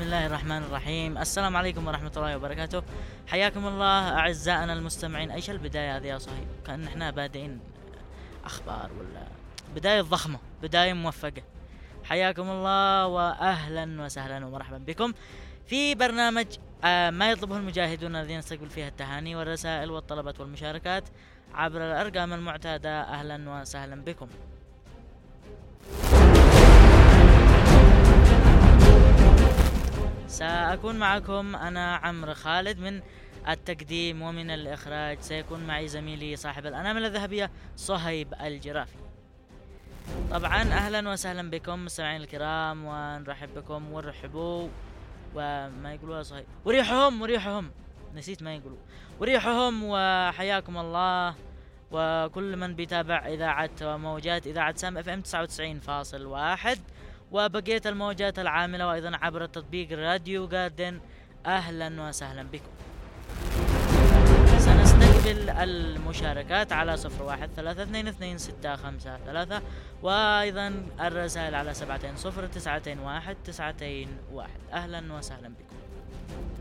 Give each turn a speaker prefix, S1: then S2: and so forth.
S1: الله الرحمن الرحيم. السلام عليكم ورحمة الله وبركاته. حياكم الله أعزائنا المستمعين. أيش البداية هذه يا صهيب؟ كأن احنا بادئين أخبار ولا بداية ضخمة، بداية موفقة. حياكم الله وأهلا وسهلا ومرحبا بكم في برنامج ما يطلبه المجاهدون الذين نستقبل فيها التهاني والرسائل والطلبات والمشاركات عبر الأرقام المعتادة. أهلا وسهلا بكم. سأكون معكم أنا عمرو خالد من التقديم ومن الإخراج. سيكون معي زميلي صاحب الأنامل الذهبية صهيب الجرافي. طبعا أهلا وسهلا بكم مستمعين الكرام، ونرحب بكم ورحبوا وما يقولوا يا صهيب وريحهم نسيت ما يقولوا وريحهم. وحياكم الله وكل من بيتابع إذاعة وموجات إذاعة سام FM 99.1 وبقية الموجات العاملة، وأيضا عبر تطبيق راديو جاردن. أهلا وسهلا بكم. سنستقبل المشاركات على 01322653، وأيضا الرسائل على 700921. أهلا وسهلا بكم.